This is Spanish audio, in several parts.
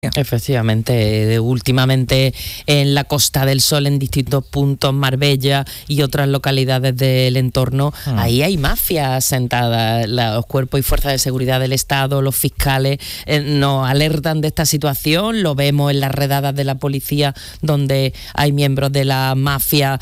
Efectivamente, últimamente en la Costa del Sol, en distintos puntos, Marbella y otras localidades del entorno, ahí hay mafias sentadas. Los cuerpos y fuerzas de seguridad del Estado, los fiscales nos alertan de esta situación. Lo vemos en las redadas de la policía, donde hay miembros de la mafia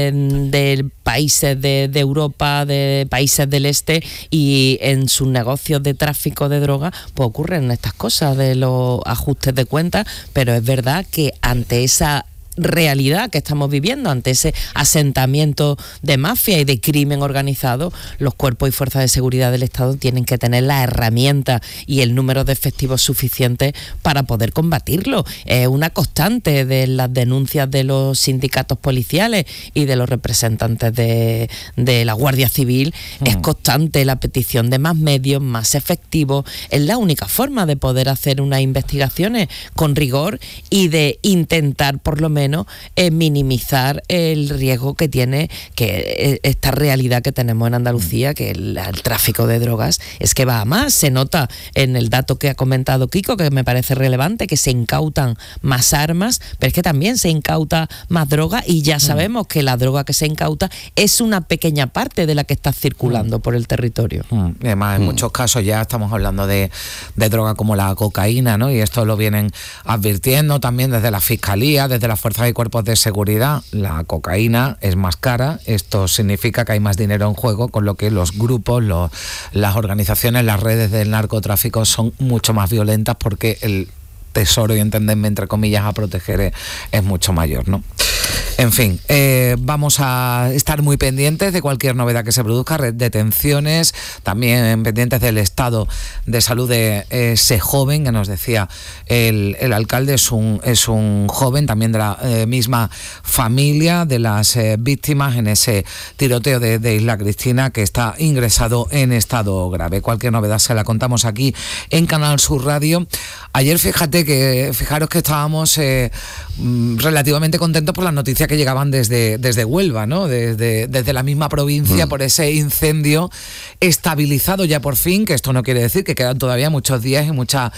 de países de Europa, de países del este, y en sus negocios de tráfico de droga pues ocurren estas cosas de los ajustes de cuentas. Pero es verdad que ante esa realidad que estamos viviendo, ante ese asentamiento de mafia y de crimen organizado, los cuerpos y fuerzas de seguridad del Estado tienen que tener las herramientas y el número de efectivos suficientes para poder combatirlo. Es una constante de las denuncias de los sindicatos policiales y de los representantes de la Guardia Civil. Es constante la petición de más medios, más efectivos. Es la única forma de poder hacer unas investigaciones con rigor y de intentar por lo menos minimizar el riesgo que tiene que esta realidad que tenemos en Andalucía, que el tráfico de drogas es que va a más. Se nota en el dato que ha comentado Kiko, que me parece relevante, que se incautan más armas, pero es que también se incauta más droga, y ya sabemos que la droga que se incauta es una pequeña parte de la que está circulando por el territorio. Además, en muchos casos ya estamos hablando de droga como la cocaína, ¿no? Y esto lo vienen advirtiendo también desde la Fiscalía, desde la Fuerza y cuerpos de seguridad. La cocaína es más cara, esto significa que hay más dinero en juego, con lo que los grupos, las organizaciones, las redes del narcotráfico son mucho más violentas, porque el tesoro, y entendedme entre comillas, a proteger es mucho mayor, ¿no? En fin, vamos a estar muy pendientes de cualquier novedad que se produzca, detenciones, también pendientes del estado de salud de ese joven que nos decía el alcalde. Es un joven también de la misma familia de las víctimas en ese tiroteo de Isla Cristina, que está ingresado en estado grave. Cualquier novedad se la contamos aquí en Canal Sur Radio. Ayer fijaros que estábamos relativamente contentos por las noticias que llegaban desde Huelva, ¿no? Desde la misma provincia, por ese incendio estabilizado ya por fin, que esto no quiere decir que quedan todavía muchos días y muchas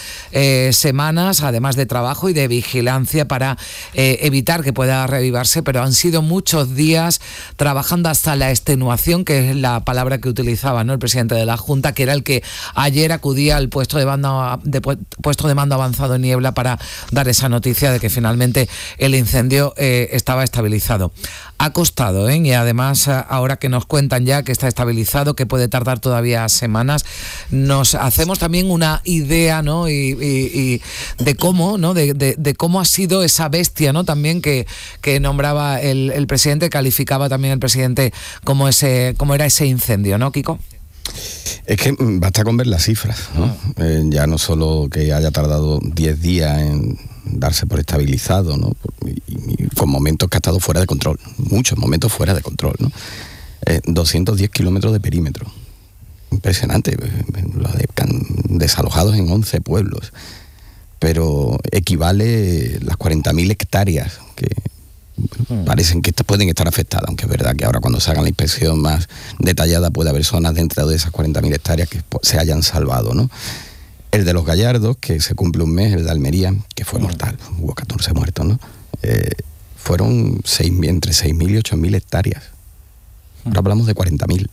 semanas, además de trabajo y de vigilancia para evitar que pueda reavivarse, pero han sido muchos días trabajando hasta la extenuación, que es la palabra que utilizaba, ¿no?, el presidente de la Junta, que era el que ayer acudía al puesto de mando avanzado en Niebla para dar esa noticia de que finalmente el incendio estaba estabilizado. Ha costado, y además ahora que nos cuentan ya que está estabilizado, que puede tardar todavía semanas, nos hacemos también una idea, ¿no?, y de cómo, ¿no?, de cómo ha sido esa bestia, ¿no?, también que nombraba el presidente, calificaba también el presidente cómo era ese incendio, ¿no, Kiko? Es que basta con ver las cifras, ¿no? Ya no solo que haya tardado 10 días en darse por estabilizado, ¿no?, y con momentos que ha estado fuera de control, muchos momentos fuera de control, ¿no? 210 kilómetros de perímetro, impresionante, desalojados en 11 pueblos, pero equivale las 40.000 hectáreas que parecen que pueden estar afectadas, aunque es verdad que ahora cuando se haga la inspección más detallada puede haber zonas dentro de esas 40.000 hectáreas que se hayan salvado, ¿no? El de Los Gallardos, que se cumple un mes, el de Almería, que fue mortal, hubo 14 muertos, ¿no? Fueron entre 6.000 y 8.000 hectáreas. Ahora hablamos de 40.000.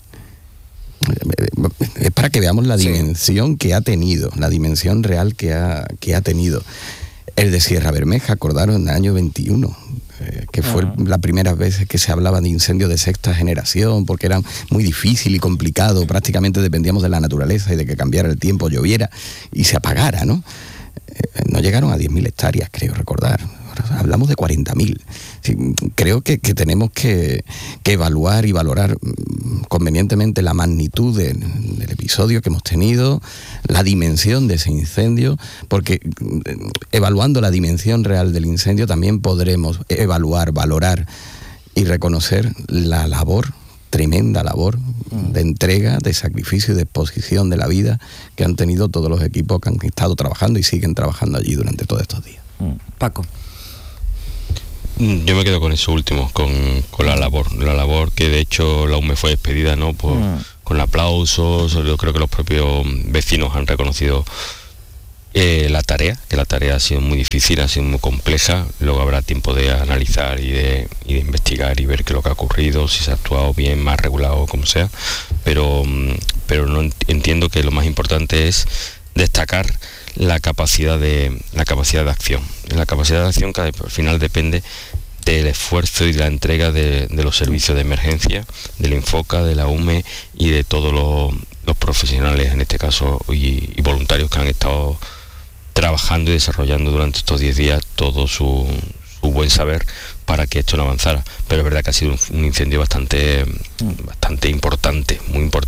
Es para que veamos la dimensión que ha tenido, la dimensión real que ha tenido. El de Sierra Bermeja, acordaron, en el año 21, que fue la primera vez que se hablaba de incendios de sexta generación, porque era muy difícil y complicado, prácticamente dependíamos de la naturaleza y de que cambiara el tiempo, lloviera y se apagara, ¿no? No llegaron a 10.000 hectáreas, creo recordar. Ahora hablamos de 40.000. Sí, creo que tenemos que evaluar y valorar convenientemente la magnitud del episodio que hemos tenido, la dimensión de ese incendio, porque evaluando la dimensión real del incendio también podremos evaluar, valorar y reconocer la labor, tremenda labor de entrega, de sacrificio y de exposición de la vida que han tenido todos los equipos que han estado trabajando y siguen trabajando allí durante todos estos días. Paco. Yo me quedo con eso último, con la labor que de hecho la UME fue despedida, ¿no?, con aplausos. Yo creo que los propios vecinos han reconocido la tarea ha sido muy difícil, ha sido muy compleja. Luego habrá tiempo de analizar y de investigar y ver qué es lo que ha ocurrido, si se ha actuado bien, más regulado, como sea. Pero no entiendo que lo más importante es destacar la capacidad de acción. La capacidad de acción que al final depende del esfuerzo y de la entrega de los servicios de emergencia, del Infoca, de la UME y de todos los profesionales, en este caso, y voluntarios que han estado trabajando y desarrollando durante estos 10 días todo su buen saber para que esto no avanzara. Pero es verdad que ha sido un incendio bastante importante,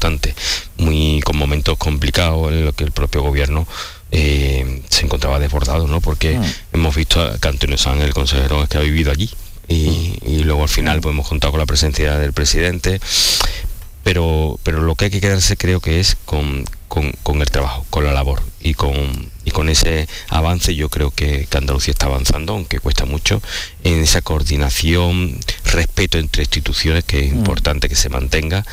con momentos complicados en los que el propio gobierno se encontraba desbordado, ¿no? Porque hemos visto que Antonio Sanz, el consejero, que ha vivido allí, y luego al final pues hemos contado con la presencia del presidente, pero lo que hay que quedarse, creo que es con el trabajo, con la labor y con ese avance. Yo creo que Andalucía está avanzando, aunque cuesta mucho, en esa coordinación, respeto entre instituciones, que es importante que se mantenga,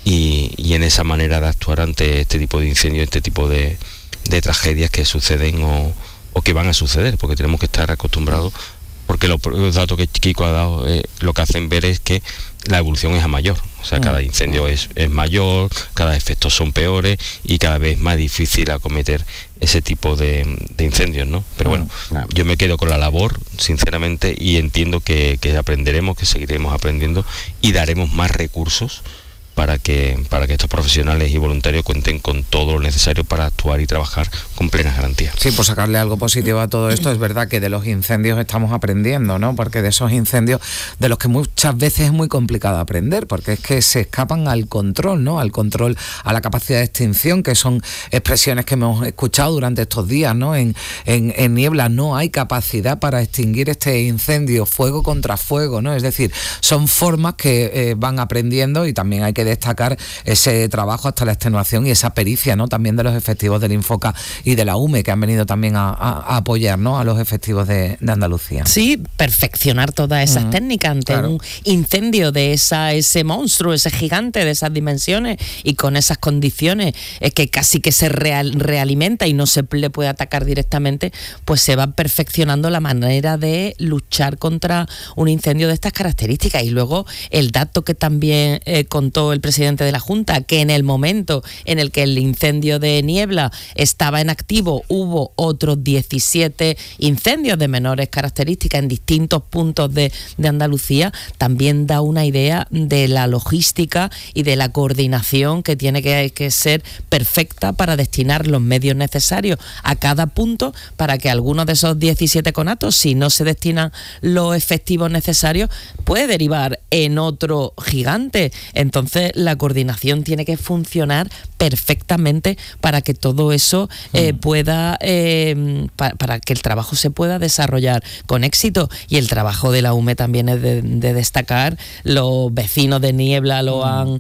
y en esa manera de actuar ante este tipo de incendios, este tipo de tragedias que suceden o que van a suceder, porque tenemos que estar acostumbrados, porque los datos que Kiko ha dado lo que hacen ver es que la evolución es a mayor. O sea, cada incendio es mayor, cada efectos son peores y cada vez más difícil acometer ese tipo de incendios, ¿no? Pero bueno, yo me quedo con la labor, sinceramente, y entiendo que aprenderemos, que seguiremos aprendiendo y daremos más recursos para que estos profesionales y voluntarios cuenten con todo lo necesario para actuar y trabajar con plenas garantías. Sí, por sacarle algo positivo a todo esto, es verdad que de los incendios estamos aprendiendo, ¿no? Porque de esos incendios, de los que muchas veces es muy complicado aprender, porque es que se escapan al control, ¿no? Al control, a la capacidad de extinción, que son expresiones que hemos escuchado durante estos días, ¿no? En Niebla no hay capacidad para extinguir este incendio, fuego contra fuego, ¿no? Es decir, son formas que van aprendiendo, y también hay que destacar ese trabajo hasta la extenuación y esa pericia, ¿no? También de los efectivos del Infoca y de la UME, que han venido también a apoyar, ¿no? A los efectivos de Andalucía. Sí, perfeccionar todas esas técnicas ante un incendio de ese monstruo, ese gigante de esas dimensiones y con esas condiciones que casi que se realimenta y no se le puede atacar directamente, pues se va perfeccionando la manera de luchar contra un incendio de estas características. Y luego el dato que también contó el presidente de la Junta, que en el momento en el que el incendio de Niebla estaba en activo, hubo otros 17 incendios de menores características en distintos puntos de Andalucía, también da una idea de la logística y de la coordinación que tiene que ser perfecta para destinar los medios necesarios a cada punto, para que algunos de esos 17 conatos, si no se destinan los efectivos necesarios, puede derivar en otro gigante. Entonces la coordinación tiene que funcionar perfectamente para que todo eso pueda, para que el trabajo se pueda desarrollar con éxito. Y el trabajo de la UME también es de destacar. Los vecinos de Niebla lo han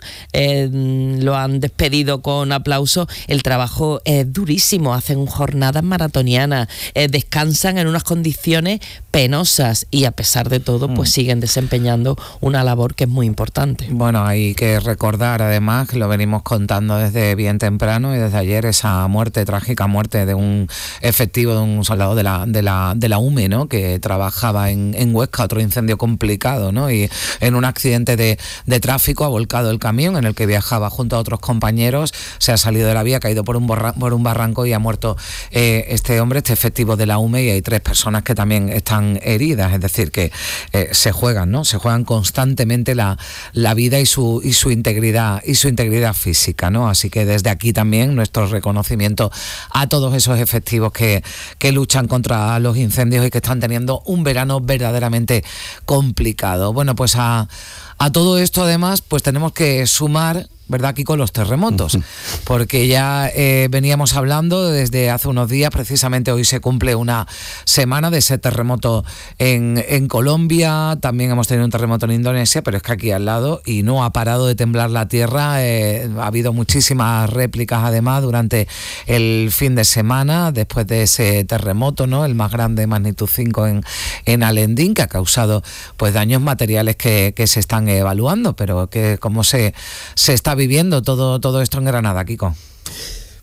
despedido con aplausos. El trabajo es durísimo, hacen jornadas maratonianas, descansan en unas condiciones penosas y a pesar de todo pues siguen desempeñando una labor que es muy importante. Bueno, hay que recordar además, que lo venimos contando desde bien temprano y desde ayer, esa trágica muerte de un efectivo, de un soldado de la UME, ¿no? Que trabajaba en Huesca, otro incendio complicado, ¿no? Y en un accidente de tráfico ha volcado el camión en el que viajaba junto a otros compañeros, se ha salido de la vía, ha caído por un barranco y ha muerto este hombre, este efectivo de la UME, y hay 3 personas que también están heridas. Es decir, que se juegan, ¿no? Se juegan constantemente la vida y su integridad física, ¿no? Así que desde aquí también nuestro reconocimiento a todos esos efectivos que luchan contra los incendios y que están teniendo un verano verdaderamente complicado. Bueno, pues a todo esto además pues tenemos que sumar, ¿verdad, Kiko?, los terremotos, porque ya veníamos hablando desde hace unos días. Precisamente hoy se cumple una semana de ese terremoto en Colombia. También hemos tenido un terremoto en Indonesia, pero es que aquí al lado, y no ha parado de temblar la tierra. Ha habido muchísimas réplicas además durante el fin de semana después de ese terremoto, ¿no? El más grande, magnitud 5 en Alendín, que ha causado pues daños materiales que se están evaluando, pero que cómo se está viviendo todo esto en Granada, Kiko.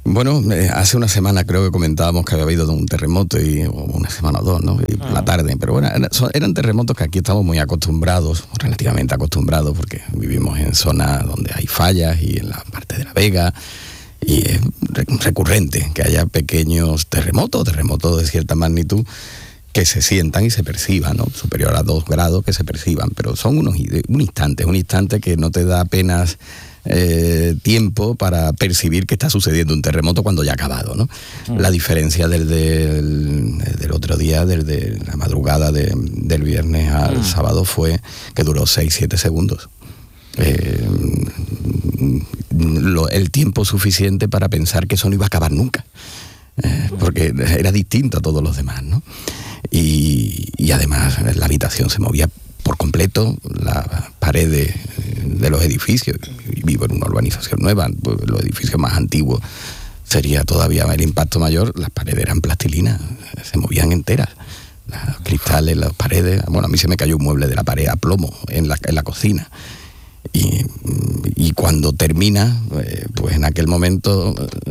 Bueno, hace una semana creo que comentábamos que había habido un terremoto, o una semana o dos, ¿no? Y por la tarde, pero bueno, eran terremotos que aquí estamos muy acostumbrados, relativamente acostumbrados, porque vivimos en zonas donde hay fallas y en la parte de La Vega, y es recurrente que haya pequeños terremotos de cierta magnitud que se sientan y se perciban, ¿no? Superior a 2 grados que se perciban, pero son un instante que no te da apenas tiempo para percibir que está sucediendo un terremoto cuando ya ha acabado, ¿no? La diferencia del otro día, desde la madrugada del viernes al sábado, fue que duró 6-7 segundos. El tiempo suficiente para pensar que eso no iba a acabar nunca, porque era distinto a todos los demás, ¿no? Y además la habitación se movía por completo, las paredes de los edificios. Vivo en una urbanización nueva, pues los edificios más antiguos sería todavía el impacto mayor. Las paredes eran plastilina, se movían enteras, los cristales, las paredes. Bueno, a mí se me cayó un mueble de la pared a plomo en la cocina. Y cuando termina, pues en aquel momento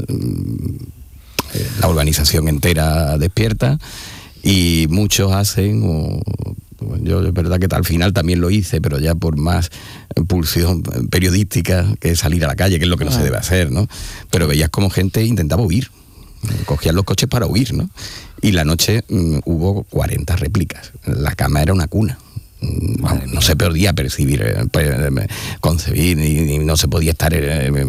la urbanización entera despierta, y muchos hacen, yo es verdad que al final también lo hice, pero ya por más pulsión periodística que salir a la calle, que es lo que no se debe hacer, ¿no? Pero veías como gente intentaba huir, cogían los coches para huir, ¿no? Y la noche hubo 40 réplicas, la cama era una cuna. No se podía percibir, concebir, y no se podía estar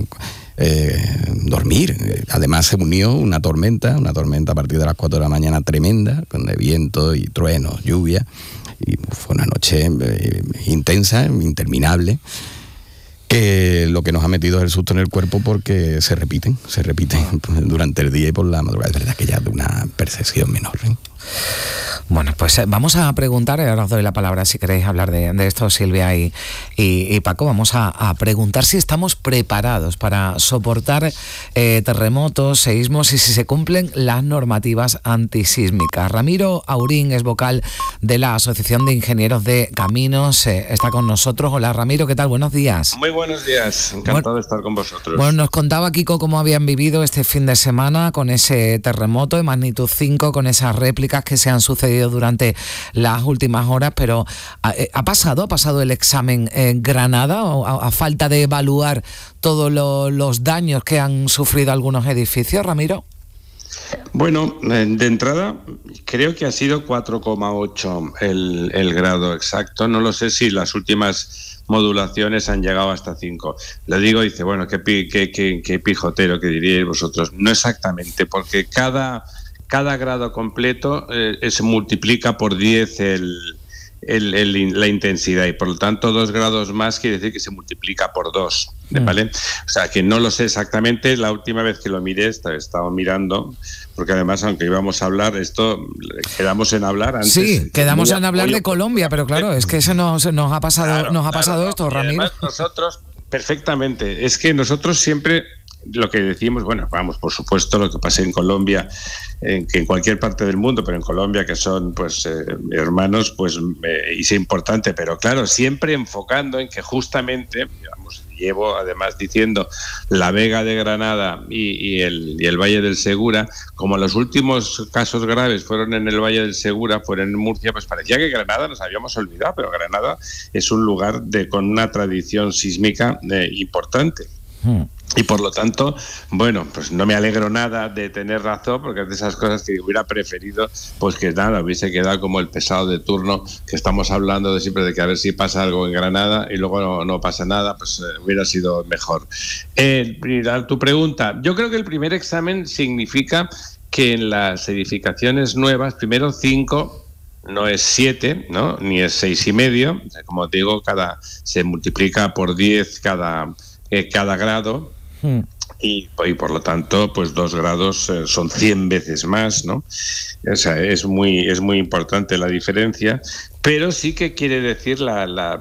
dormir. Además se unió una tormenta a partir de las 4 de la mañana tremenda, con viento y truenos, lluvia, y fue una noche intensa, interminable, que lo que nos ha metido es el susto en el cuerpo, porque se repiten durante el día y por la madrugada. Es verdad que ya de una percepción menor, ¿eh? Bueno, pues vamos a preguntar, ahora os doy la palabra si queréis hablar de esto, Silvia y Paco. Vamos a preguntar si estamos preparados para soportar terremotos, seísmos, y si se cumplen las normativas antisísmicas. Ramiro Aurín es vocal de la Asociación de Ingenieros de Caminos, está con nosotros. Hola Ramiro, ¿qué tal? Buenos días. Muy buenos días, encantado de estar con vosotros. Bueno, nos contaba Kiko cómo habían vivido este fin de semana con ese terremoto de magnitud 5, con esas réplicas que se han sucedido durante las últimas horas, pero ¿ha pasado el examen en Granada, o a falta de evaluar todos los daños que han sufrido algunos edificios, Ramiro? Bueno, de entrada creo que ha sido 4,8 el grado exacto. No lo sé si las últimas modulaciones han llegado hasta 5. Lo digo, dice, bueno, qué pijotero que diríais vosotros. No exactamente, porque cada grado completo se multiplica por 10 la intensidad, y por lo tanto 2 grados más quiere decir que se multiplica por 2, ¿vale? O sea, que no lo sé exactamente. La última vez que lo miré, he estado mirando, porque además, aunque íbamos a hablar, quedamos en hablar antes. Sí, quedamos en hablar de Colombia, pero claro, es que nos ha pasado esto, Ramiro. Además, nosotros, perfectamente, es que nosotros siempre lo que decimos, bueno, vamos, por supuesto, lo que pasa en Colombia, que en cualquier parte del mundo, pero en Colombia, que son pues hermanos, pues es importante, pero claro, siempre enfocando en que justamente, digamos, llevo además diciendo La Vega de Granada y el Valle del Segura, como los últimos casos graves fueron en el Valle del Segura, fueron en Murcia, pues parecía que Granada nos habíamos olvidado, pero Granada es un lugar con una tradición sísmica importante. Y por lo tanto, bueno, pues no me alegro nada de tener razón, porque es de esas cosas que hubiera preferido, pues que nada, hubiese quedado como el pesado de turno, que estamos hablando de siempre de que a ver si pasa algo en Granada y luego no pasa nada, pues hubiera sido mejor. A tu pregunta, yo creo que el primer examen significa que en las edificaciones nuevas, primero 5, no es 7, ¿no? Ni es 6,5, como te digo, se multiplica por 10 cada grado, y por lo tanto pues 2 grados son 100 veces más, ¿no? O sea, es muy importante la diferencia, pero sí que quiere decir la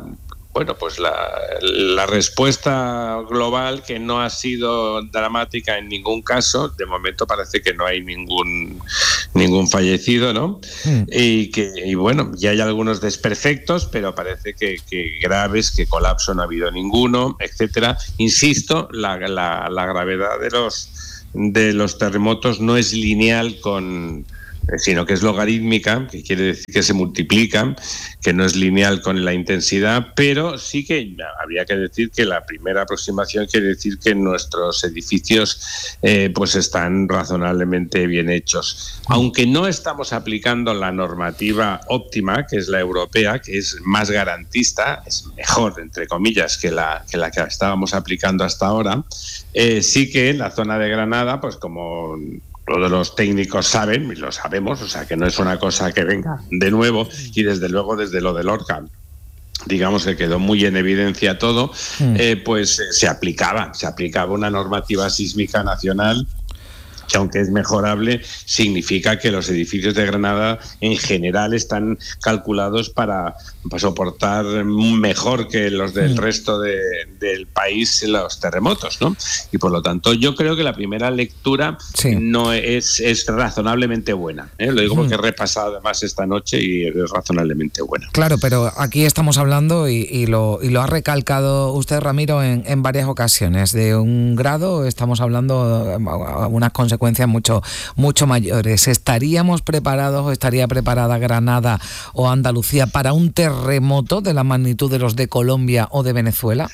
respuesta global, que no ha sido dramática en ningún caso. De momento parece que no hay ningún fallecido, ¿no? Y bueno, ya hay algunos desperfectos, pero parece que graves, que colapso no ha habido ninguno, etcétera. Insisto, la gravedad de los terremotos no es lineal sino que es logarítmica, que quiere decir que se multiplican, que no es lineal con la intensidad, pero sí que habría que decir que la primera aproximación quiere decir que nuestros edificios pues están razonablemente bien hechos. Aunque no estamos aplicando la normativa óptima, que es la europea, que es más garantista, es mejor, entre comillas, que la que estábamos aplicando hasta ahora, sí que en la zona de Granada, pues como todos los técnicos saben, y lo sabemos, o sea que no es una cosa que venga de nuevo, y desde luego desde lo de Lorca, digamos que quedó muy en evidencia todo, pues se aplicaba una normativa sísmica nacional que, aunque es mejorable, significa que los edificios de Granada en general están calculados para soportar mejor que los del resto del país los terremotos, ¿no? Y por lo tanto yo creo que la primera lectura no es razonablemente buena, ¿eh? Lo digo porque he repasado además esta noche y es razonablemente buena. Claro, pero aquí estamos hablando y lo ha recalcado usted, Ramiro, en varias ocasiones. De un grado estamos hablando de unas consecuencias mucho mayores. ¿Estaríamos preparados o estaría preparada Granada o Andalucía para un terremoto de la magnitud de los de Colombia o de Venezuela?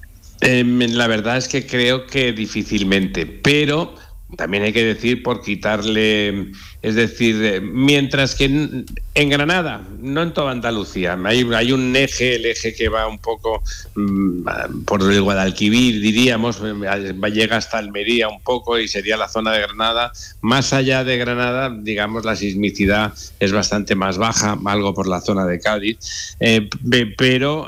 La verdad es que creo que difícilmente, pero también hay que decir por quitarle, es decir, mientras que en Granada, no en toda Andalucía, hay un eje, el eje que va un poco por el Guadalquivir, diríamos, llega hasta Almería un poco y sería la zona de Granada. Más allá de Granada, digamos, la sismicidad es bastante más baja, algo por la zona de Cádiz, pero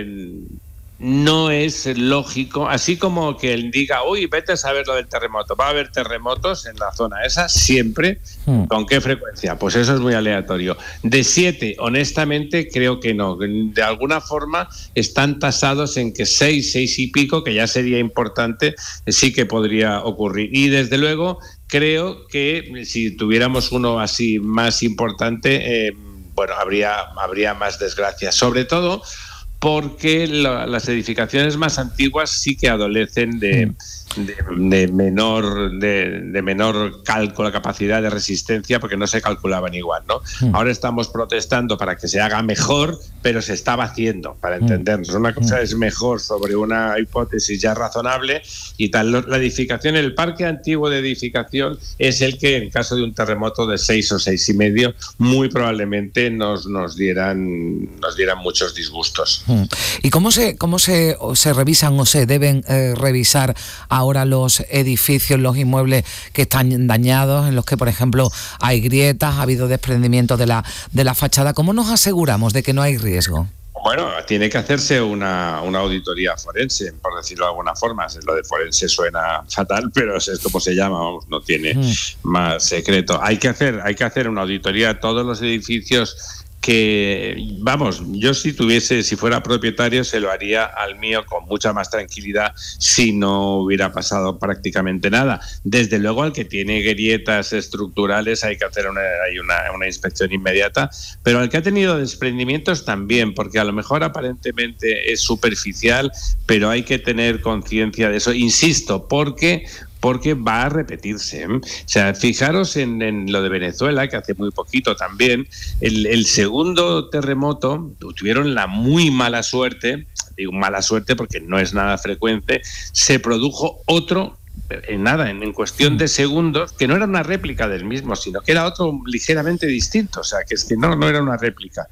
no es lógico, así como que él diga, uy, vete a saber lo del terremoto. Va a haber terremotos en la zona esa siempre. ¿Con qué frecuencia? Pues eso es muy aleatorio. De 7, honestamente, creo que no. De alguna forma están tasados en que 6 y pico, que ya sería importante, sí que podría ocurrir. Y desde luego creo que si tuviéramos uno así más importante, bueno, habría más desgracias. Sobre todo porque las edificaciones más antiguas sí que adolecen de menor cálculo, capacidad de resistencia, porque no se calculaban igual, ¿no? Ahora estamos protestando para que se haga mejor, pero se estaba haciendo, para entendernos. Una cosa es mejor sobre una hipótesis ya razonable y tal. La edificación, el parque antiguo de edificación es el que, en caso de un terremoto de 6 o 6,5, muy probablemente nos dieran muchos disgustos. ¿Y cómo se revisan o se deben revisar ahora los edificios, los inmuebles que están dañados, en los que, por ejemplo, hay grietas, ha habido desprendimiento de la fachada? ¿Cómo nos aseguramos de que no hay riesgo? Bueno, tiene que hacerse una auditoría forense, por decirlo de alguna forma. Lo de forense suena fatal, pero es como se llama, vamos, no tiene más secreto. Hay que hacer una auditoría a todos los edificios que, vamos, yo si fuera propietario se lo haría al mío con mucha más tranquilidad si no hubiera pasado prácticamente nada. Desde luego al que tiene grietas estructurales hay que hacer una inspección inmediata, pero al que ha tenido desprendimientos también, porque a lo mejor aparentemente es superficial, pero hay que tener conciencia de eso, insisto, porque va a repetirse. O sea, fijaros en lo de Venezuela, que hace muy poquito también, el segundo terremoto tuvieron la muy mala suerte, digo mala suerte porque no es nada frecuente, se produjo otro en cuestión de segundos, que no era una réplica del mismo, sino que era otro ligeramente distinto, o sea, que es que no era una réplica.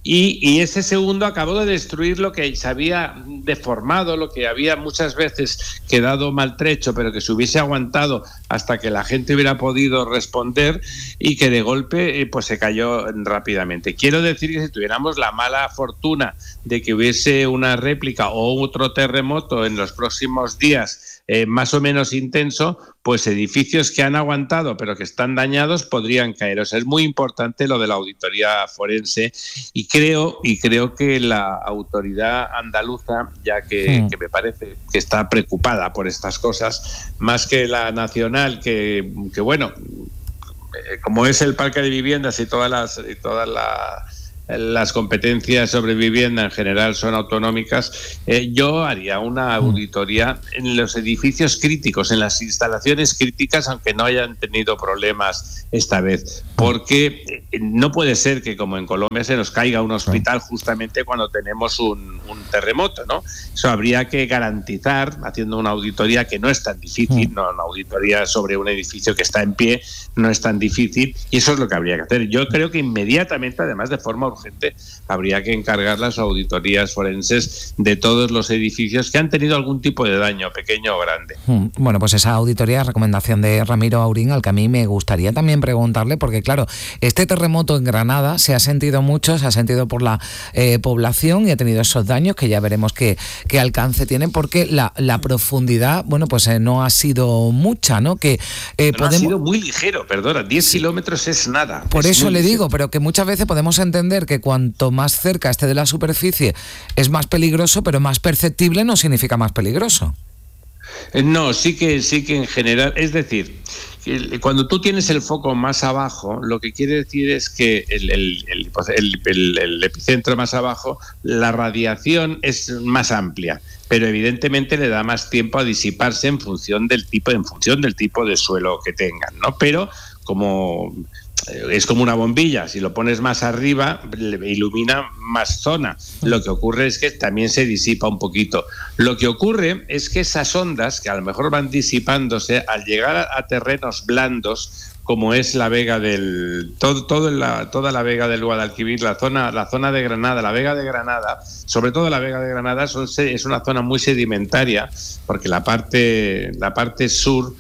Y ese segundo acabó de destruir lo que se había deformado, lo que había muchas veces quedado maltrecho, pero que se hubiese aguantado hasta que la gente hubiera podido responder, y que de golpe pues se cayó rápidamente. Quiero decir que si tuviéramos la mala fortuna de que hubiese una réplica o otro terremoto en los próximos días más o menos intenso, pues edificios que han aguantado pero que están dañados podrían caer. O sea, es muy importante lo de la auditoría forense, y creo que la autoridad andaluza, ya que me parece que está preocupada por estas cosas, más que la nacional, que bueno, como es el parque de viviendas y todas las las competencias sobre vivienda en general son autonómicas, yo haría una auditoría en los edificios críticos, en las instalaciones críticas, aunque no hayan tenido problemas esta vez, porque no puede ser que como en Colombia se nos caiga un hospital justamente cuando tenemos un terremoto, ¿no? Eso habría que garantizar, haciendo una auditoría que no es tan difícil, no, una auditoría sobre un edificio que está en pie no es tan difícil, y eso es lo que habría que hacer. Yo creo que inmediatamente, además de forma urgente, habría que encargar las auditorías forenses de todos los edificios que han tenido algún tipo de daño, pequeño o grande. Bueno, pues esa auditoría, recomendación de Ramiro Aurín, al que a mí me gustaría también preguntarle, porque claro, este terremoto en Granada se ha sentido mucho, se ha sentido por la población y ha tenido esos daños que ya veremos qué alcance tienen, porque la profundidad, bueno, pues no ha sido mucha, ¿no? Que ha sido muy ligero, perdona, 10 kilómetros es nada. Por eso le digo, pero que muchas veces podemos entender que cuanto más cerca esté de la superficie es más peligroso, pero más perceptible no significa más peligroso. No, sí que en general, es decir, cuando tú tienes el foco más abajo, lo que quiere decir es que el epicentro más abajo, la radiación es más amplia, pero evidentemente le da más tiempo a disiparse en función del tipo de suelo que tengan, ¿no? Pero es como una bombilla, si lo pones más arriba ilumina más zona. Lo que ocurre es que también se disipa un poquito. Lo que ocurre es que esas ondas, que a lo mejor van disipándose, al llegar a terrenos blandos, como es la vega toda la vega del Guadalquivir, la zona de Granada, la vega de Granada, sobre todo la vega de Granada es una zona muy sedimentaria, porque la parte sur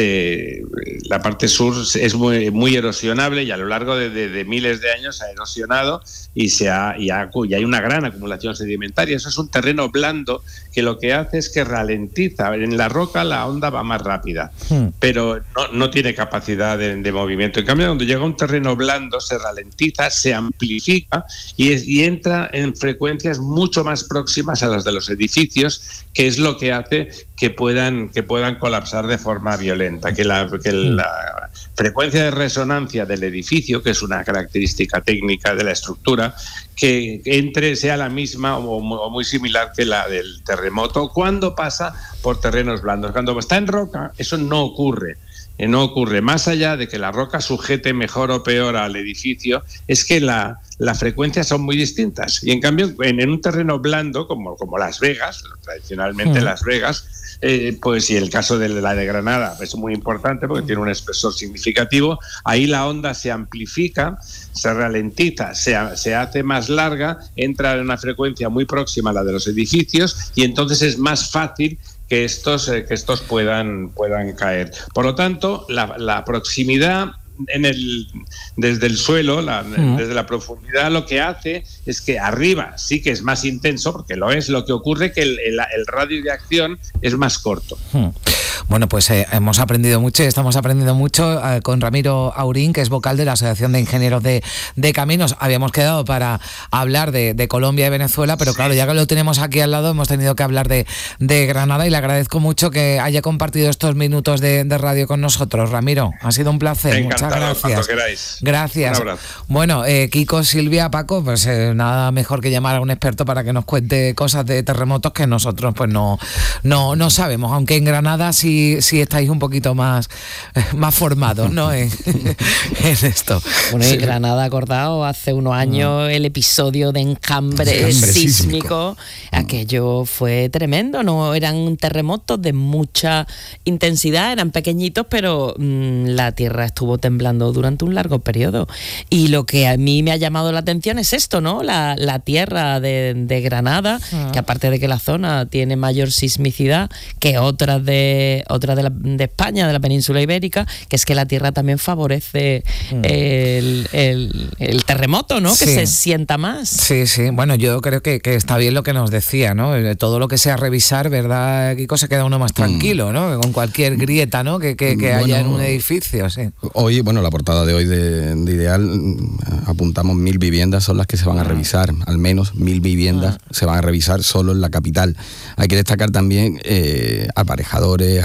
es muy erosionable, y a lo largo de miles de años ha erosionado y hay una gran acumulación sedimentaria. Eso es un terreno blando que lo que hace es que ralentiza. En la roca la onda va más rápida, pero no tiene capacidad de movimiento. En cambio, cuando llega a un terreno blando se ralentiza, se amplifica y entra en frecuencias mucho más próximas a las de los edificios, que es lo que hace que puedan colapsar de forma violenta, que la frecuencia de resonancia del edificio, que es una característica técnica de la estructura, que sea la misma o muy similar que la del terremoto cuando pasa por terrenos blandos. Cuando está en roca, eso no ocurre. No ocurre. Más allá de que la roca sujete mejor o peor al edificio, es que las frecuencias son muy distintas. Y en cambio, en un terreno blando, como Las Vegas, tradicionalmente Las Vegas, pues, y el caso de la de Granada es muy importante porque tiene un espesor significativo, ahí la onda se amplifica, se ralentiza, se hace más larga, entra en una frecuencia muy próxima a la de los edificios, y entonces es más fácil que estos puedan caer. Por lo tanto, la proximidad desde el suelo, desde la profundidad, lo que hace es que arriba sí que es más intenso, porque lo que ocurre que el radio de acción es más corto. Bueno, pues hemos aprendido mucho y estamos aprendiendo mucho con Ramiro Aurín, que es vocal de la Asociación de Ingenieros de Caminos. Habíamos quedado para hablar de Colombia y Venezuela, pero claro, ya que lo tenemos aquí al lado, hemos tenido que hablar de Granada, y le agradezco mucho que haya compartido estos minutos de radio con nosotros. Ramiro, ha sido un placer. Encantado. Muchas gracias. Gracias. Un abrazo. Bueno, Kiko, Silvia, Paco, pues nada mejor que llamar a un experto para que nos cuente cosas de terremotos que nosotros pues no sabemos, aunque en Granada sí estáis un poquito más formados, ¿no? en esto. Bueno, en Granada, acordado, hace unos años el episodio de enjambre sísmico, aquello fue tremendo, no eran terremotos de mucha intensidad, eran pequeñitos, pero la tierra estuvo temblando durante un largo periodo. Y lo que a mí me ha llamado la atención es esto, ¿no? La tierra de Granada, que aparte de que la zona tiene mayor sismicidad que otras de España, de la península ibérica, que es que la tierra también favorece el terremoto, ¿no? Que se sienta más. Sí. Bueno, yo creo que está bien lo que nos decía, ¿no? Todo lo que sea revisar, ¿verdad, Kiko? Se queda uno más tranquilo, ¿no? Con cualquier grieta, ¿no? que haya en un edificio, sí. Hoy, la portada de hoy de Ideal, apuntamos 1.000 viviendas son las que se van a revisar, al menos 1.000 viviendas se van a revisar solo en la capital. Hay que destacar también aparejadores,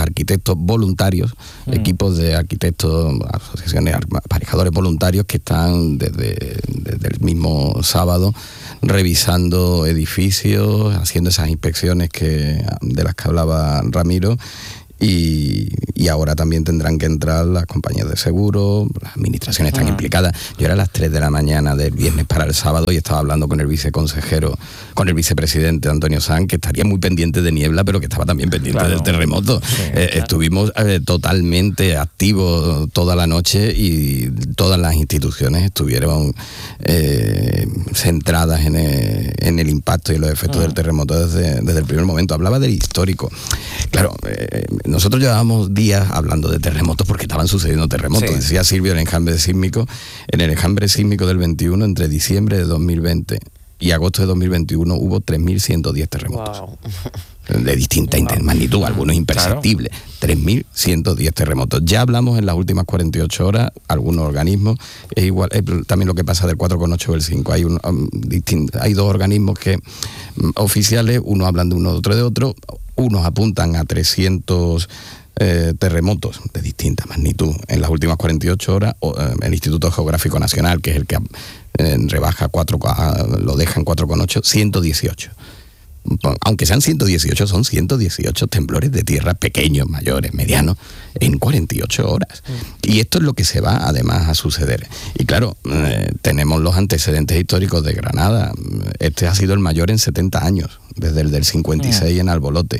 arquitectos voluntarios, equipos de arquitectos, asociaciones, aparejadores voluntarios que están desde el mismo sábado revisando edificios, haciendo esas inspecciones de las que hablaba Ramiro. Y ahora también tendrán que entrar las compañías de seguro, las administraciones están implicadas. Yo era a las 3 de la mañana del viernes para el sábado y estaba hablando con el vicepresidente Antonio Sanz, que estaría muy pendiente de niebla, pero que estaba también pendiente del terremoto. Sí, estuvimos totalmente activos toda la noche y todas las instituciones estuvieron centradas en el impacto y los efectos del terremoto desde el primer momento. Hablaba del histórico. Claro, nosotros llevábamos días hablando de terremotos porque estaban sucediendo terremotos. Sí. Decía Silvio en el enjambre sísmico del 21, entre diciembre de 2020 y agosto de 2021 hubo 3.110 terremotos. Wow. De distinta magnitud, algunos imperceptibles. Claro. 3.110 terremotos. Ya hablamos en las últimas 48 horas, algunos organismos, es igual, también lo que pasa del 4,8 o el 5. Hay dos organismos oficiales, unos hablan de uno, otro de otro. Unos apuntan a 300 terremotos de distinta magnitud en las últimas 48 horas. El Instituto Geográfico Nacional, que es el que rebaja lo deja en 4,8, 118. Aunque sean 118, son 118 temblores de tierra, pequeños, mayores, medianos, en 48 horas. Y esto es lo que se va además a suceder. Y claro, tenemos los antecedentes históricos de Granada. Este ha sido el mayor en 70 años, desde el del 56 en Albolote.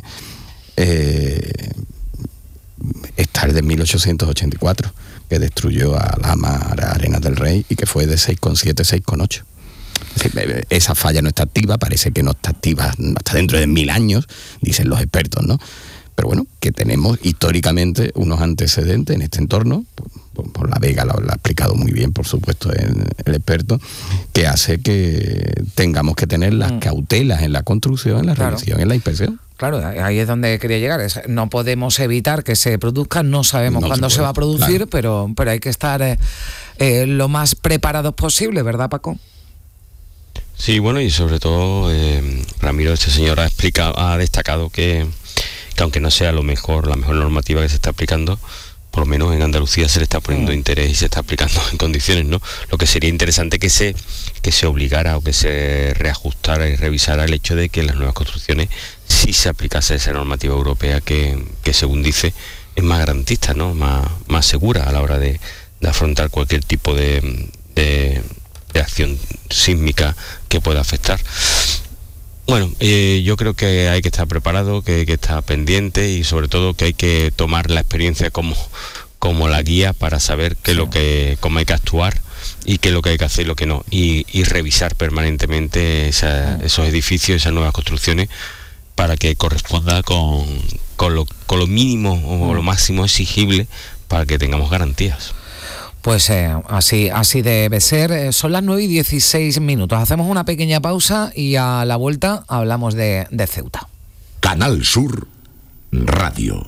Está el de 1884, que destruyó a Arenas del Rey y que fue de 6,7, 6,8. Esa falla no está activa, parece que no está activa hasta dentro de 1000 años, dicen los expertos, ¿no? Pero bueno, que tenemos históricamente unos antecedentes en este entorno, por La Vega lo ha explicado muy bien, por supuesto, el experto, que hace que tengamos que tener las cautelas en la construcción, en la revisión, en la inspección. Claro, ahí es donde quería llegar. No podemos evitar que se produzca, no sabemos cuándo se va a producir, claro. pero hay que estar lo más preparados posible, ¿verdad, Paco? Sí, bueno, y sobre todo Ramiro, este señor ha destacado que aunque no sea la mejor normativa que se está aplicando, por lo menos en Andalucía se le está poniendo interés y se está aplicando en condiciones, ¿no? Lo que sería interesante que se obligara o que se reajustara y revisara el hecho de que en las nuevas construcciones sí se aplicase esa normativa europea que según dice es más garantista, ¿no? Más segura a la hora de afrontar cualquier tipo de acción sísmica que pueda afectar. Bueno, yo creo que hay que estar preparado, que hay que estar pendiente y sobre todo que hay que tomar la experiencia como la guía para saber cómo hay que actuar y qué es lo que hay que hacer y lo que no. Y revisar permanentemente esos edificios, esas nuevas construcciones, para que corresponda con lo mínimo o lo máximo exigible para que tengamos garantías. Pues así debe ser. Son las 9:16. Hacemos una pequeña pausa y a la vuelta hablamos de Ceuta. Canal Sur Radio.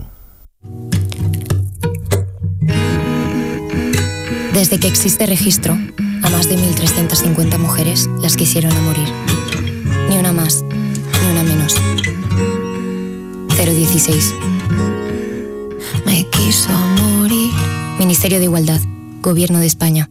Desde que existe registro, a más de 1.350 mujeres las quisieron a morir. Ni una más, ni una menos. 016. Me quiso morir. Ministerio de Igualdad. Gobierno de España.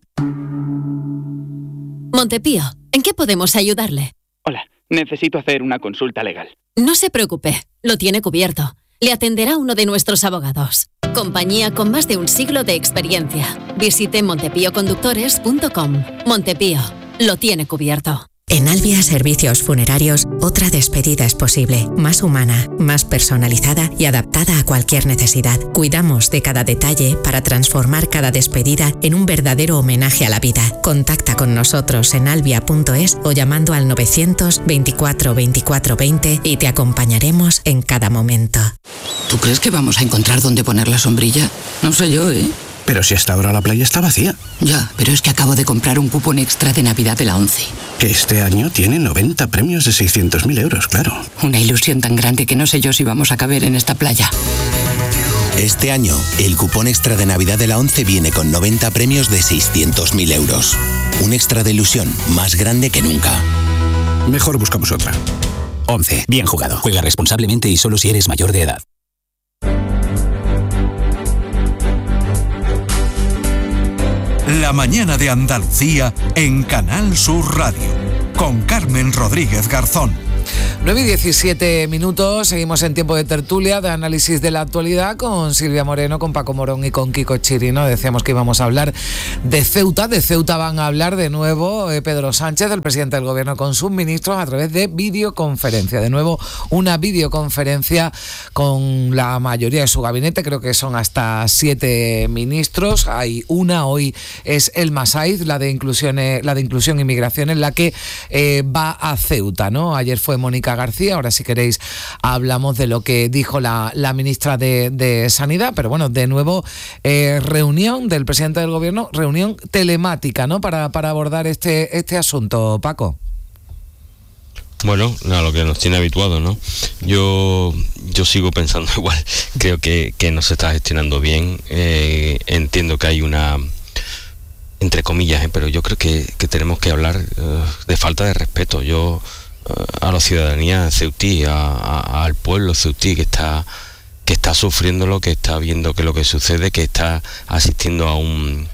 Montepío, ¿en qué podemos ayudarle? Hola, necesito hacer una consulta legal. No se preocupe, lo tiene cubierto. Le atenderá uno de nuestros abogados. Compañía con más de un siglo de experiencia. Visite montepíoconductores.com. Montepío, lo tiene cubierto. En Albia Servicios Funerarios, otra despedida es posible, más humana, más personalizada y adaptada a cualquier necesidad. Cuidamos de cada detalle para transformar cada despedida en un verdadero homenaje a la vida. Contacta con nosotros en albia.es o llamando al 924 24 20 y te acompañaremos en cada momento. ¿Tú crees que vamos a encontrar dónde poner la sombrilla? No sé yo, ¿eh? Pero si hasta ahora la playa está vacía. Ya, pero es que acabo de comprar un cupón extra de Navidad de la ONCE. Que este año tiene 90 premios de 600.000 euros, claro. Una ilusión tan grande que no sé yo si vamos a caber en esta playa. Este año, el cupón extra de Navidad de la ONCE viene con 90 premios de 600.000 euros. Un extra de ilusión más grande que nunca. Mejor buscamos otra. ONCE, bien jugado. Juega responsablemente y solo si eres mayor de edad. La mañana de Andalucía en Canal Sur Radio, con Carmen Rodríguez Garzón. 9:17, seguimos en tiempo de tertulia, de análisis de la actualidad con Silvia Moreno, con Paco Morón y con Kiko Chirino. Decíamos que íbamos a hablar de Ceuta van a hablar de nuevo Pedro Sánchez, el presidente del gobierno, con sus ministros a través de videoconferencia. De nuevo una videoconferencia con la mayoría de su gabinete, creo que son hasta 7 ministros. Hay una, hoy es Elma Saiz, la de Inclusión y Migración, en la que va a Ceuta, ¿no? Ayer fue Mónica García. Ahora, si queréis, hablamos de lo que dijo la ministra de Sanidad, pero bueno, de nuevo reunión del presidente del gobierno, reunión telemática, ¿no? Para abordar este asunto, Paco. Bueno, a lo que nos tiene habituado, ¿no? Yo sigo pensando igual. Creo que no se está gestionando bien. Entiendo que hay una, entre comillas, pero yo creo que tenemos que hablar de falta de respeto. A la ciudadanía ceutí, al pueblo ceutí que está sufriendo lo que está viendo, que lo que sucede, que está asistiendo a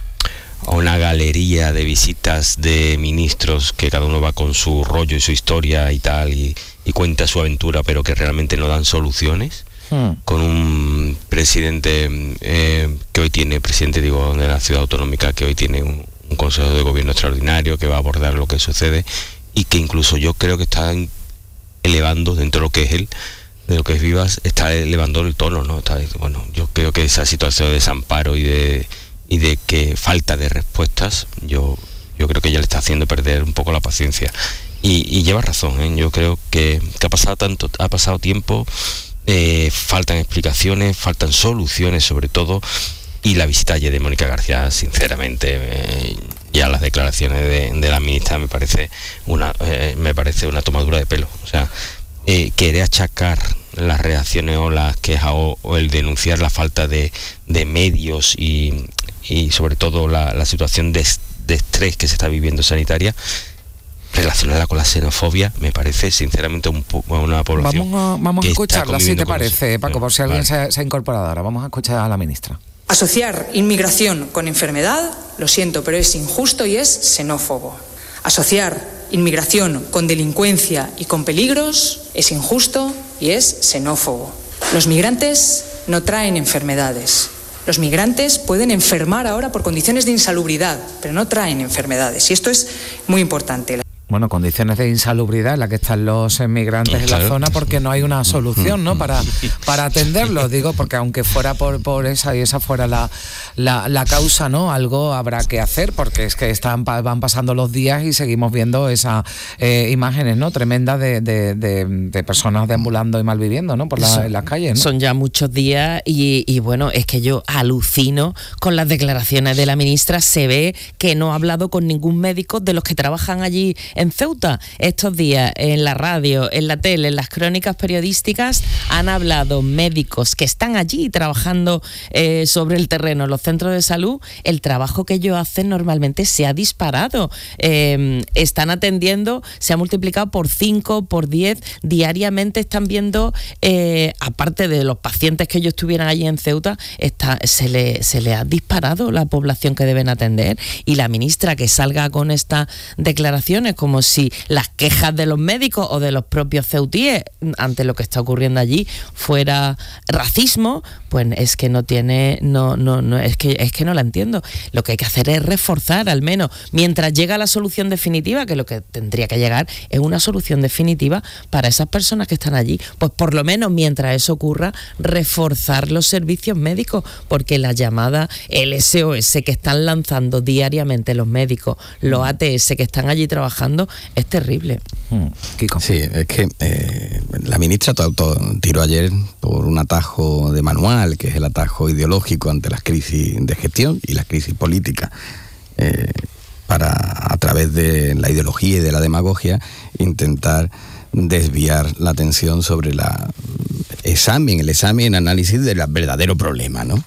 una galería de visitas de ministros, que cada uno va con su rollo y su historia y tal, y cuenta su aventura, pero que realmente no dan soluciones. Con un presidente que hoy tiene, de la ciudad autonómica, que hoy tiene un consejo de gobierno extraordinario que va a abordar lo que sucede, y que incluso yo creo que está elevando, dentro de lo que es él, de lo que es Vivas, está elevando el tono, ¿no? Yo creo que esa situación de desamparo y de que falta de respuestas, yo creo que ya le está haciendo perder un poco la paciencia. Y lleva razón, ¿eh? Yo creo que ha pasado tiempo, faltan explicaciones, faltan soluciones sobre todo, y la visita ayer de Mónica García, sinceramente, ya las declaraciones de la ministra me parece una tomadura de pelo. O sea, querer achacar las reacciones o las quejas o el denunciar la falta de medios y sobre todo la situación de estrés que se está viviendo sanitaria, relacionada con la xenofobia, me parece sinceramente una población. Vamos a escucharla, si te parece, Paco, por si alguien se ha incorporado ahora. Vamos a escuchar a la ministra. Asociar inmigración con enfermedad, lo siento, pero es injusto y es xenófobo. Asociar inmigración con delincuencia y con peligros es injusto y es xenófobo. Los migrantes no traen enfermedades. Los migrantes pueden enfermar ahora por condiciones de insalubridad, pero no traen enfermedades. Y esto es muy importante. Condiciones de insalubridad en las que están los migrantes en la zona, porque no hay una solución, ¿no? para atenderlos, digo, porque aunque fuera por esa fuera la causa, ¿no? Algo habrá que hacer, porque es que van pasando los días y seguimos viendo esas imágenes, ¿no? Tremendas de personas deambulando y malviviendo, ¿no? En las calles, ¿no? Son ya muchos días y bueno, es que yo alucino con las declaraciones de la ministra. Se ve que no ha hablado con ningún médico de los que trabajan allí en Ceuta. Estos días en la radio, en la tele, en las crónicas periodísticas han hablado médicos que están allí trabajando sobre el terreno, en los centros de salud. El trabajo que ellos hacen normalmente se ha disparado. Están atendiendo, se ha multiplicado por 5, por 10. Diariamente están viendo, aparte de los pacientes que ellos tuvieran allí en Ceuta, se le ha disparado la población que deben atender. Y la ministra que salga con estas declaraciones como si las quejas de los médicos o de los propios ceutíes ante lo que está ocurriendo allí fuera racismo, pues es que es que no la entiendo. Lo que hay que hacer es reforzar, al menos mientras llega la solución definitiva, que lo que tendría que llegar es una solución definitiva para esas personas que están allí. Pues por lo menos mientras eso ocurra, reforzar los servicios médicos, porque la llamada, el SOS que están lanzando diariamente los médicos, los ATS que están allí trabajando, es terrible. Kiko. Sí, es que la ministra tiró ayer por un atajo de manual, que es el atajo ideológico ante las crisis de gestión y las crisis políticas, para, a través de la ideología y de la demagogia, intentar desviar la atención sobre el examen, análisis del verdadero problema, ¿no?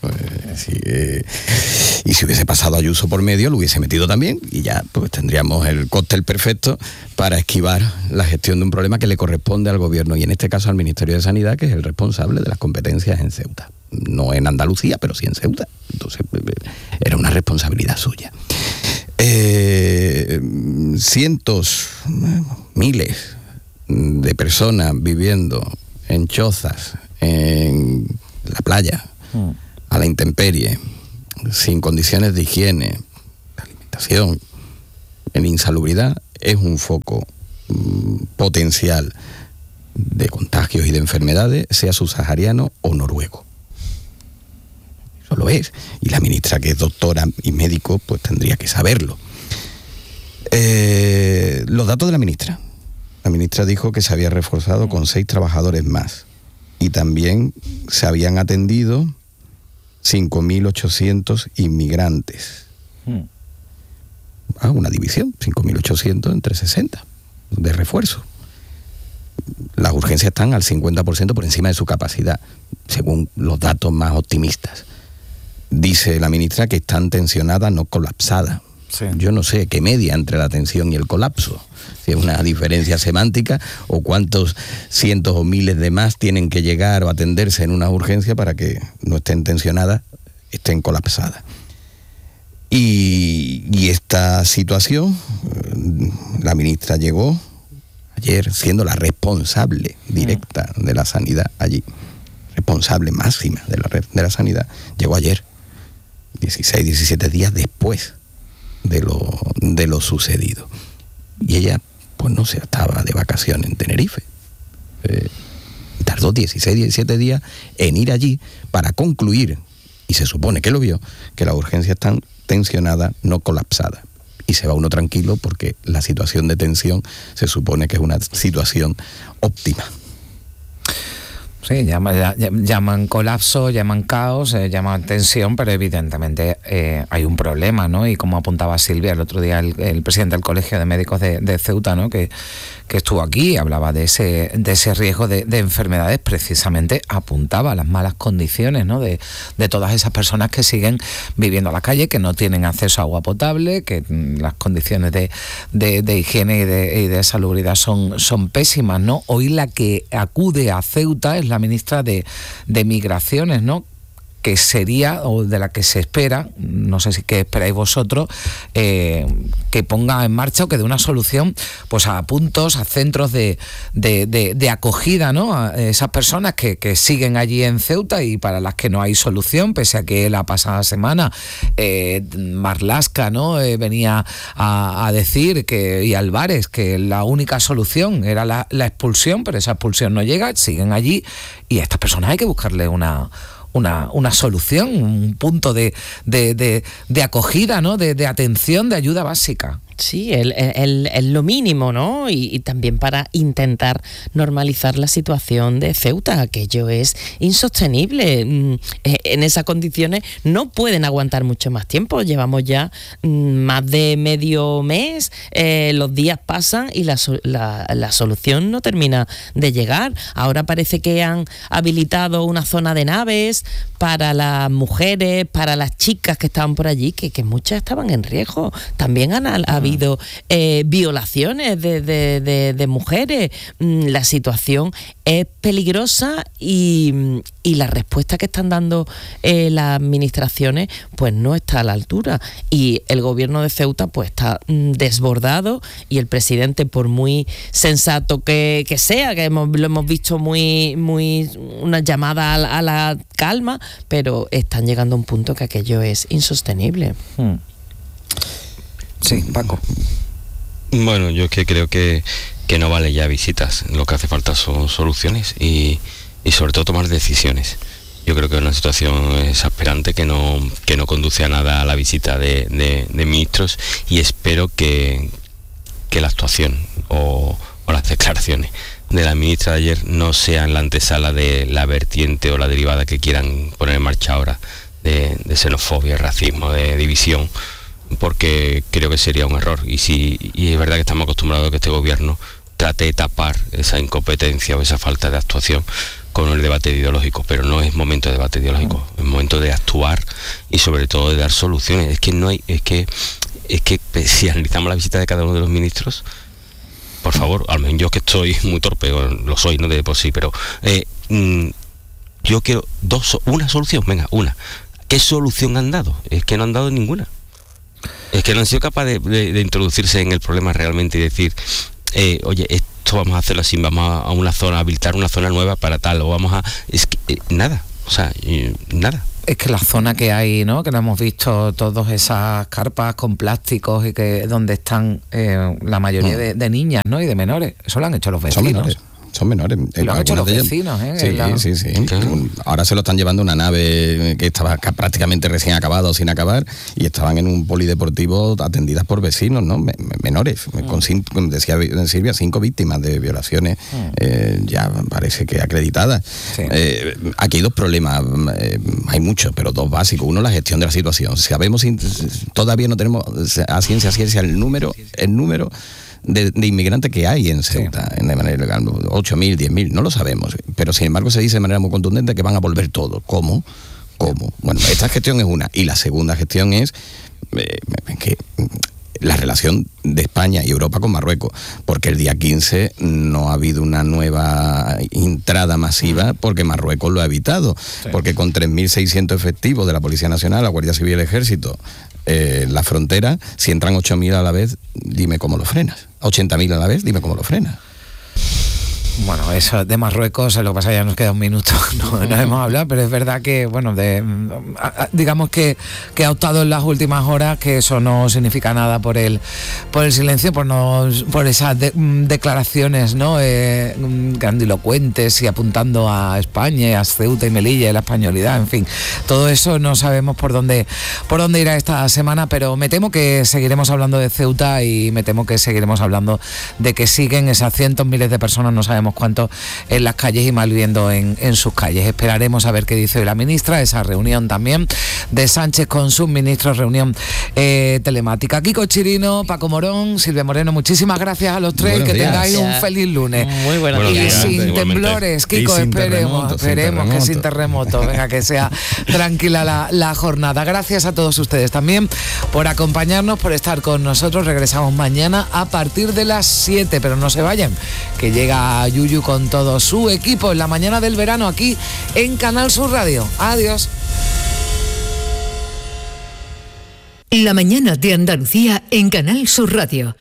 Y si hubiese pasado Ayuso por medio, lo hubiese metido también, y ya pues tendríamos el cóctel perfecto para esquivar la gestión de un problema que le corresponde al gobierno, y en este caso al Ministerio de Sanidad, que es el responsable de las competencias en Ceuta. No en Andalucía, pero sí en Ceuta. Entonces era una responsabilidad suya. Cientos, miles de personas viviendo en chozas, en la playa, a la intemperie, sin condiciones de higiene, de alimentación, en insalubridad, es un foco potencial de contagios y de enfermedades, sea subsahariano o noruego. Eso lo es. Y la ministra, que es doctora y médico, pues tendría que saberlo. Los datos de la ministra. La ministra dijo que se había reforzado con 6 trabajadores más. Y también se habían atendido 5.800 inmigrantes. Una división, 5.800 entre 60 de refuerzo. Las urgencias están al 50% por encima de su capacidad, según los datos más optimistas. Dice la ministra que están tensionadas, no colapsadas. Sí. Yo no sé qué media entre la tensión y el colapso, si es una diferencia semántica o cuántos cientos o miles de más tienen que llegar o atenderse en una urgencia para que no estén tensionadas, estén colapsadas. Y esta situación, la ministra llegó ayer siendo la responsable directa de la sanidad allí, responsable máxima de la sanidad, llegó ayer, 16, 17 días después de lo sucedido. Y ella, pues no sé, estaba de vacaciones en Tenerife. Tardó 16, 17 días en ir allí para concluir, y se supone que lo vio, que las urgencias están tensionadas, no colapsadas. Y se va uno tranquilo porque la situación de tensión se supone que es una situación óptima. Sí, llaman colapso, llaman caos, llaman tensión, pero evidentemente hay un problema, ¿no? Y como apuntaba Silvia el otro día, el presidente del Colegio de Médicos de Ceuta, ¿no? Que estuvo aquí, hablaba de ese riesgo de enfermedades, precisamente apuntaba a las malas condiciones, ¿no? De todas esas personas que siguen viviendo a la calle, que no tienen acceso a agua potable, que las condiciones de higiene y de salubridad son pésimas, ¿no? Hoy la que acude a Ceuta es la ministra de Migraciones, ¿no? Que sería, o de la que se espera, no sé si qué esperáis vosotros, que ponga en marcha o que dé una solución pues a puntos, a centros de acogida, ¿no? A esas personas que siguen allí en Ceuta y para las que no hay solución, pese a que la pasada semana Marlaska, ¿no? Venía a decir y Álvarez que la única solución era la expulsión, pero esa expulsión no llega, siguen allí y a estas personas hay que buscarle una solución, un punto de acogida, ¿no? De atención, de ayuda básica. Sí, es lo mínimo, ¿no? Y también para intentar normalizar la situación de Ceuta. Aquello es insostenible. En esas condiciones no pueden aguantar mucho más tiempo. Llevamos ya más de medio mes, los días pasan y la solución no termina de llegar. Ahora parece que han habilitado una zona de naves para las mujeres, para las chicas que estaban por allí, que muchas estaban en riesgo. También ha habido violaciones de mujeres. La situación es peligrosa y la respuesta que están dando las administraciones pues no está a la altura, y el gobierno de Ceuta pues está desbordado, y el presidente, por muy sensato que sea, que lo hemos visto muy una llamada a la calma, pero están llegando a un punto que aquello es insostenible. Sí, Paco. Bueno, yo es que creo que no vale ya visitas, lo que hace falta son soluciones y sobre todo tomar decisiones. Yo creo que es una situación exasperante que no conduce a nada a la visita de ministros, y espero que la actuación o las declaraciones de la ministra de ayer no sean la antesala de la vertiente o la derivada que quieran poner en marcha ahora de xenofobia, racismo, de división, porque creo que sería un error. Y es verdad que estamos acostumbrados a que este gobierno trate de tapar esa incompetencia o esa falta de actuación con el debate ideológico, pero no es momento de debate ideológico, es momento de actuar y sobre todo de dar soluciones. Es que si analizamos la visita de cada uno de los ministros, por favor, al menos yo que estoy muy torpe, lo soy, no de por sí, pero yo quiero una solución, venga, una. ¿Qué solución han dado? Es que no han dado ninguna. Es que no han sido capaces de introducirse en el problema realmente y decir, oye, esto vamos a hacerlo así, vamos a una zona, a habilitar una zona nueva para tal, o vamos a... Es que nada, o sea, nada. Es que la zona que hay, ¿no? Que no hemos visto todas esas carpas con plásticos y que donde están la mayoría de niñas, ¿no? Y de menores. Eso lo han hecho los vecinos. Son menores. Lo han hecho los vecinos, Sí. Ahora se lo están llevando una nave que estaba prácticamente recién acabada o sin acabar, y estaban en un polideportivo atendidas por vecinos, ¿no? Menores. Con decía Silvia, 5 víctimas de violaciones ya parece que acreditadas. Sí. Aquí hay 2 problemas, hay muchos, pero 2 básicos. Uno, la gestión de la situación. Sabemos, todavía no tenemos a ciencia el número de inmigrantes que hay en Ceuta, de manera ilegal, 8.000, 10.000, no lo sabemos, pero sin embargo se dice de manera muy contundente que van a volver todos. ¿Cómo? Bueno, esta gestión es una, y la segunda gestión es que la relación de España y Europa con Marruecos, porque el día 15 no ha habido una nueva entrada masiva porque Marruecos lo ha evitado, porque con 3.600 efectivos de la Policía Nacional, la Guardia Civil y el Ejército, la frontera, si entran 8.000 a la vez, dime cómo lo frenas. 80.000 a la vez, dime cómo lo frenas. Bueno, eso de Marruecos, lo que pasa, ya nos queda un minuto, no hemos hablado, pero es verdad que, bueno, digamos que ha optado en las últimas horas que eso no significa nada por el silencio, por esas declaraciones, ¿no? Grandilocuentes y apuntando a España, a Ceuta y Melilla y la españolidad, en fin, todo eso no sabemos por dónde irá esta semana, pero me temo que seguiremos hablando de Ceuta y me temo que seguiremos hablando de que siguen esas cientos, miles de personas, no sabemos cuántos, en las calles y malviviendo en sus calles. Esperaremos a ver qué dice hoy la ministra, esa reunión también de Sánchez con sus ministros, reunión telemática. Kiko Chirino, Paco Morón, Silvia Moreno, muchísimas gracias a los tres, buenos que días. Tengáis un feliz lunes. Muy buenos y días. Sin igualmente. Temblores, Kiko, esperemos que sin terremoto, venga, que sea tranquila la jornada. Gracias a todos ustedes también por acompañarnos, por estar con nosotros. Regresamos mañana a partir de las 7, pero no se vayan, que llega Yuyu con todo su equipo en la mañana del verano aquí en Canal Sur Radio. Adiós. La mañana de Andalucía en Canal Sur Radio.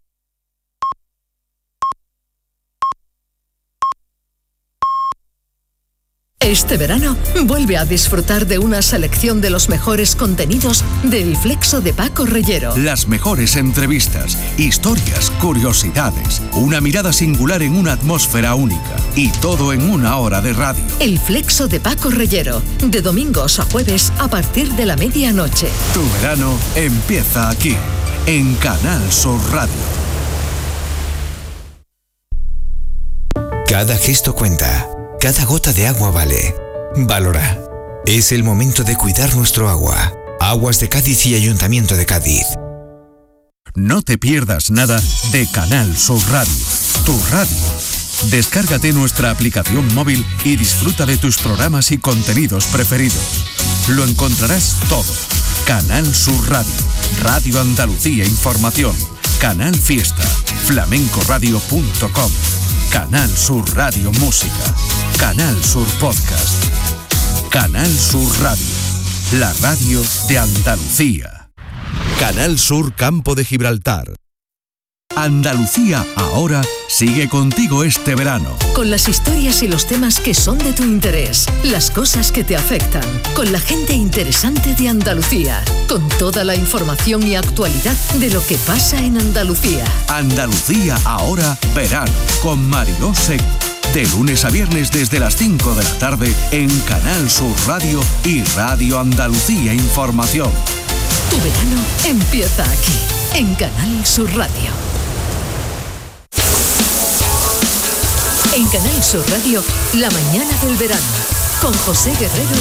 Este verano vuelve a disfrutar de una selección de los mejores contenidos del Flexo de Paco Reyero. Las mejores entrevistas, historias, curiosidades, una mirada singular en una atmósfera única y todo en 1 hora de radio. El Flexo de Paco Reyero, de domingos a jueves a partir de la medianoche. Tu verano empieza aquí, en Canal Sur Radio. Cada gesto cuenta. Cada gota de agua vale. Valora. Es el momento de cuidar nuestro agua. Aguas de Cádiz y Ayuntamiento de Cádiz. No te pierdas nada de Canal Sur Radio, tu radio. Descárgate nuestra aplicación móvil y disfruta de tus programas y contenidos preferidos. Lo encontrarás todo. Canal Sur Radio, Radio Andalucía Información, Canal Fiesta, flamencoradio.com, Canal Sur Radio Música, Canal Sur Podcast, Canal Sur Radio, la radio de Andalucía. Canal Sur Campo de Gibraltar. Andalucía ahora sigue contigo este verano. Con las historias y los temas que son de tu interés, las cosas que te afectan, con la gente interesante de Andalucía, con toda la información y actualidad de lo que pasa en Andalucía. Andalucía ahora verano, con Mariló Seco. De lunes a viernes desde las 5 de la tarde en Canal Sur Radio y Radio Andalucía Información. Tu verano empieza aquí, en Canal Sur Radio. En Canal Sur Radio, la mañana del verano, con José Guerrero